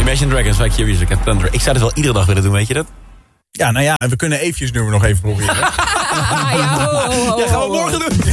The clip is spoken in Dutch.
Imagine Dragons bij Curious Cat Thunder. Ik zou het wel iedere dag willen doen, weet je dat? Ja, nou ja, en we kunnen eventjes nummer nog even proberen. Ja, ho. Ja, gaan we morgen doen.